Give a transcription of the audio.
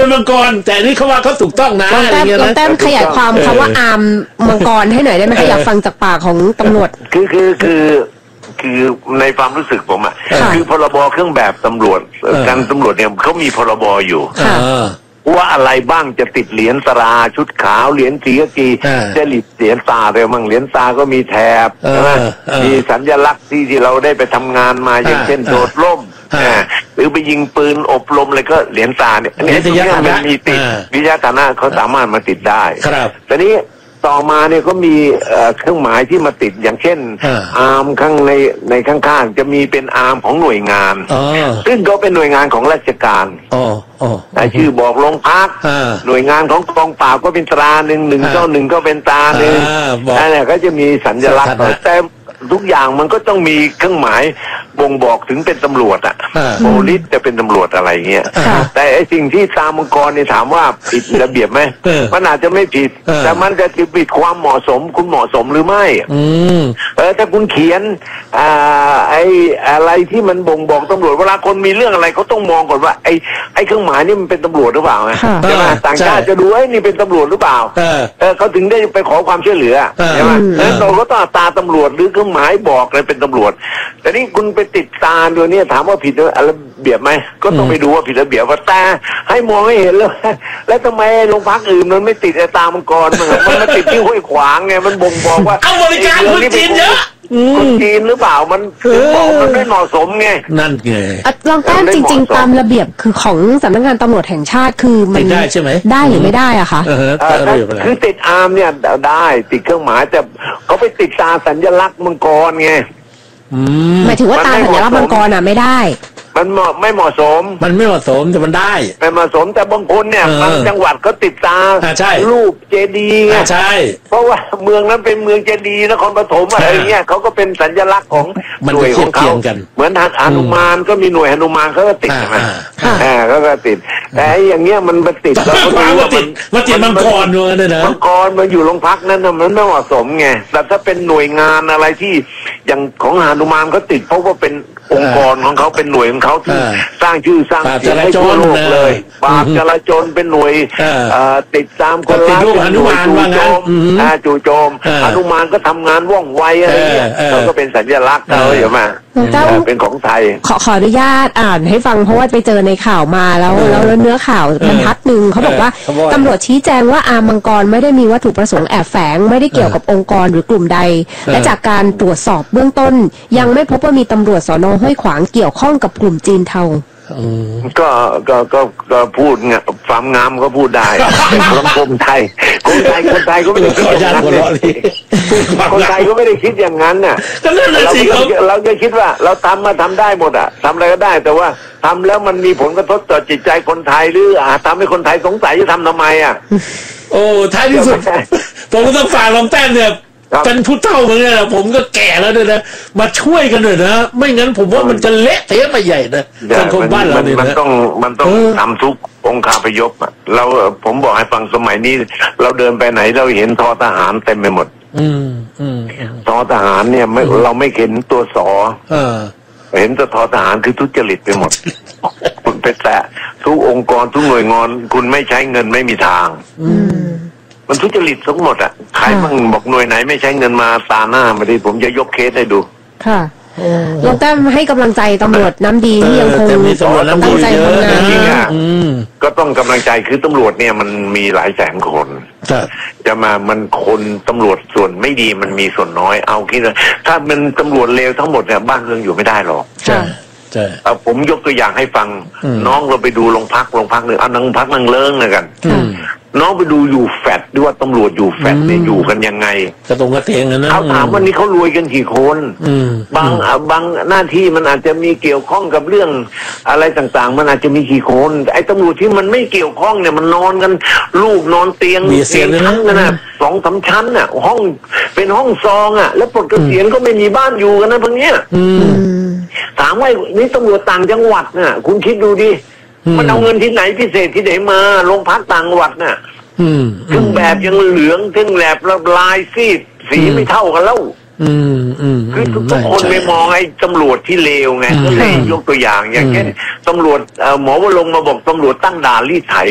เป็นมังกรแต่นี่เขาว่าเขาถูกต้องนะอะไรเงี้ยนะแต้มขยายความคำว่าอาร์มมังกรให้หน่อยได้ไหมคะอยากฟังจากปากของตำรวจคือในความรู้สึกผมคือพรบเครื่องแบบตำรวจการตำรวจเนี่ยเขามีพรบอยู่ว่าอะไรบ้างจะติดเหรียญตราชุดขาวเหรียญสีกากีจะหลีดเหรียญตาเร็วมั่งเหรียญตาก็มีแถบใช่ไหมมีสัญลักษณ์ที่เราได้ไปทำงานมาอย่างเช่นโดดร่มหรือไปยิงปืนอบรมอะไรก็เหรียญตาเนี่ยมันมีติดวิทยาฐานะเขาสามารถมาติดได้แต่นี้ต่อมาเนี่ยก็มีเครื่องหมายที่มาติดอย่างเช่นอาร์มข้างในข้างๆจะมีเป็นอาร์มของหน่วยงานซึ่งก็เป็นหน่วยงานของราชการแต่ชื่อบอกโรงพักหน่วยงานของกองปราบก็เป็นตรา191ก็เป็นตราหนึ่งนั่นแหละก็จะมีสัญลักษณ์แต่ทุกอย่างมันก็ต้องมีเครื่องหมายบ่งบอกถึงเป็นตำรวจโพลิสจะเป็นตำรวจอะไรเงี้ยแต่ไอ้สิ่งที่ตามมังกรเนี่ยถามว่าผิดระเบียบไหมมันอาจจะไม่ผิดแต่มันจะผิดความเหมาะสมคุณเหมาะสมหรือไม่ถ้าคุณเขียนไอ้อะไรที่มันบ่งบอกตำรวจเวลาคนมีเรื่องอะไรเขาต้องมองก่อนว่าไอ้เครื่องหมายนี่มันเป็นตำรวจหรือเปล่าใช่ไหมต่างชาติจะดูไอ้นี่เป็นตำรวจหรือเปล่าเขาถึงได้ไปขอความช่วยเหลือใช่ไหมแล้วเราก็ต้องตาตำรวจหรือเครื่องหมายบอกเลยเป็นตำรวจแต่นี่คุณไปติดตาตัวนี้ถามว่าผิดระเบียบไหมก็ต้องไปดูว่าผิดระเบียบว่าแต่ให้มองให้เห็นแล้วทำไมโรงพักอื่นมันไม่ติดตามังกรมันมาติดที่ห้วยขวางไงมันบ่งบอกว่าเอาบริการคนจีนเยอะคนจีนหรือเปล่ามันบอกมันไม่เหมาะสมไงนั่นไงลองแต้มจริงๆตามระเบียบคือของสำนักงานตำรวจแห่งชาติคือมันได้ใช่ไหมได้หรือไม่ได้อะคะคือติดอาร์มเนี่ยได้ติดเครื่องหมายแต่เขาไปติดตาสัญลักษณ์มังกรไงหมายถึงว่าตาสัญลักษณ์มังกรไม่ได้มันไม่เหมาะสมมันไม่เหมาะสมแต่มันได้ไม่เหมาะสมแต่บางคนเนี่ยบางจังหวัดก็ติดตารูปเจดีย์ไงใช่เพราะว่าเมืองนั้นเป็นเมืองเจดีย์นครปฐมอะไรเงี้ยเขาก็เป็นสัญลักษณ์ของหน่วยของเขาเหมือนหนุมานก็มีหน่วยหนุมานเขาก็ติดใช่ไหมเขาก็ติดแต่อย่างเงี้ยมันมาติดแล้วก็รู้ว่ามันติดมังกรด้วยนะมังกรมันอยู่โรงพักนั้นมันไม่เหมาะสมไงแต่ถ้าเป็นหน่วยงานอะไรที่อย่างของหนุมานเขาติดเพราะว่าเป็นองค์กรของเขาเป็นหน่วยของเขาที่สร้างชื่อสร้างเสียงให้ทั่วโลกเลยปราบจราจรเป็นหน่วยติดตามคนร้ายหนุมานว่างั้นจู่โจมหนุมานก็ทำงานว่องไวอะไรเงี้ยเขาก็เป็นสัญลักษณ์เขาอยู่มาเป็นของไทยขออนุญาตอ่านให้ฟังเพราะว่าไปเจอในข่าวมาแล้วเนื้อข่าวบรรทัดหนึ่งเขาบอกว่าตำรวจชี้แจงว่าอาร์มมังกรไม่ได้มีวัตถุประสงค์แอบแฝงไม่ได้เกี่ยวกับองค์กรหรือกลุ่มใดและจากการตรวจสอบเบื้องต้นยังไม่พบว่ามีตำรวจสน.ห้วยขวางเกี่ยวข้องกับกลุ่มจีนเทาก็พูดไงความงามก็พูดได้เป็นสังคมไทยคนไทยก็ไม่ได้คิดอย่างนั้นคนไทยก็ไม่ได้คิดอย่างนั้นน่ะเราจะคิดว่าเราทำได้หมดทำอะไรก็ได้แต่ว่าทำแล้วมันมีผลกระทบต่อจิตใจคนไทยหรือทำให้คนไทยสงสัยจะทำไมโอ้ท้ายที่สุดผมก็ต้องฝากลองแต้มเนี่ยเป็นผู้เฒ่าเหมือนกันผมก็แก่แล้วด้วยนะมาช่วยกันหน่อยนะไม่งั้นผมว่ามันจะเละเทะไปใหญ่นะสังคมบ้านเราเนี่ยมันต้องทำทุกองค์คาพยพผมบอกให้ฟังสมัยนี้เราเดินไปไหนเราเห็นทอทหารเต็มไปหมดทอทหารเนี่ยเราไม่เห็นตัวสอเห็นแต่ทอทหารคือทุจริตไปหมดคุณไปแตะทุกองค์กรทุกหน่วยงานคุณไม่ใช้เงินไม่มีทางมันทุจริตทั้งหมดใครบ้างบอกหน่วยไหนไม่ใช้เงินมาตาหน้ามาดิผมจะยกเคสให้ดูค่ะลองแต้มให้กำลังใจตำรวจน้ำดีที่ยังคงตั้งใจทำงานจริงก็ต้องกำลังใจคือตำรวจเนี่ยมันมีหลายแสนคนจะมันคนตำรวจส่วนไม่ดีมันมีส่วนน้อยเอาคิดว่าถ้ามันตำรวจเลวทั้งหมดเนี่ยบ้านเมืองอยู่ไม่ได้หรอกผมยกตัวอย่างให้ฟังน้องเราไปดูโรงพักหนึ่งเอาโรงพักนั่งเลิ้งเลยกันน้องไปดูอยู่แฟดด้วยว่าตำรวจอยู่แฟดเนี่ยอยู่กันยังไงกระตรงกระเตงนะเขาถามวันนี้เขารวยกันกี่คนบางหน้าที่มันอาจจะมีเกี่ยวข้องกับเรื่องอะไรต่างๆมันอาจจะมีกี่คนไอ้ตำรวจที่มันไม่เกี่ยวข้องเนี่ยมันนอนกันลูกนอนเตียงชั้นนะ2-3 ชั้นห้องเป็นห้องซองแล้วปลดเกษียณก็ไม่มีบ้านอยู่กันนะพวกเนี้ยถามว่านี่ตำรวจต่างจังหวัดคุณคิดดูดิมันเอาเงินที่ไหนพิเศษที่ไหนมาโรงพักต่างจังหวัดเครื่องแบบยังเหลืองเครื่องแบบลายซีดสีไม่เท่ากันแล้วคือทุกคนไปมองไอ้ตำรวจที่เลวไงก็เลยยกตัวอย่างอย่างเช่นตำรวจหมอวรงค์มาบอกตำรวจตั้งด่านรีดไถ